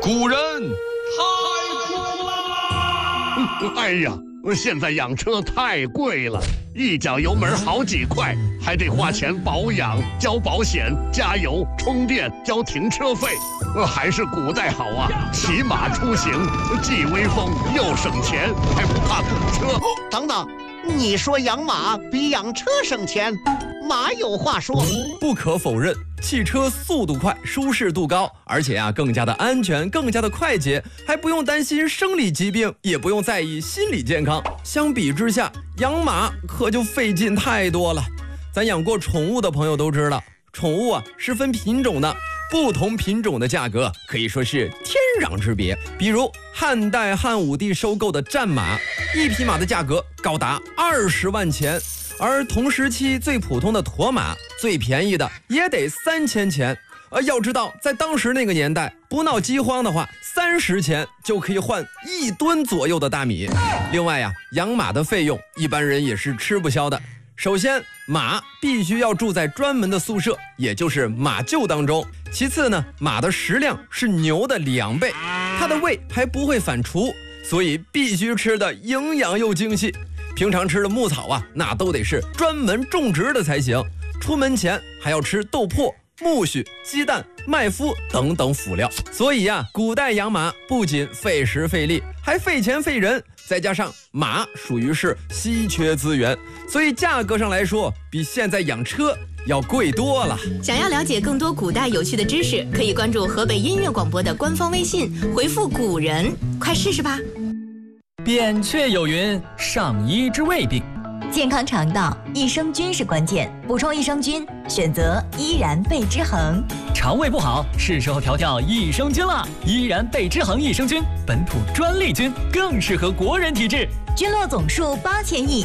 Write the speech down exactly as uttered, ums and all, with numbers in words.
古人太苦了。 哎呀，现在养车太贵了，一脚油门好几块，还得花钱保养、交保险、加油、充电、交停车费。还是古代好啊，骑马出行，既威风又省钱，还不怕堵车。 等等，你说养马比养车省钱？马有话说。 不可否认，汽车速度快，舒适度高，而且啊更加的安全，更加的快捷，还不用担心生理疾病，也不用在意心理健康。相比之下，养马可就费劲太多了。咱养过宠物的朋友都知道，宠物啊是分品种的，不同品种的价格可以说是天壤之别。比如汉代汉武帝收购的战马，一匹马的价格高达二十万钱，而同时期最普通的驼马，最便宜的也得三千钱。呃，要知道，在当时那个年代，不闹饥荒的话，三十钱就可以换一吨左右的大米。另外呀、啊，养马的费用，一般人也是吃不消的。首先，马必须要住在专门的宿舍，也就是马厩当中。其次呢，马的食量是牛的两倍，它的胃还不会反刍，所以必须吃的营养又精细。平常吃的牧草啊，那都得是专门种植的才行。出门前还要吃豆粕、苜蓿、鸡蛋、麦麸等等辅料。所以呀、啊，古代养马不仅费时费力，还费钱费人，再加上马属于是稀缺资源，所以价格上来说，比现在养车要贵多了。 想要了解更多古代有趣的知识，可以关注河北音乐广播的官方微信，回复古人，快试试吧。 扁鹊有云：上医之未病。 健康肠道，益生菌是关键，补充益生菌，选择依然贝之恒。 肠胃不好，是时候调调益生菌了。依然贝之恒益生菌，本土专利菌，更适合国人体质。 菌落总数八千亿，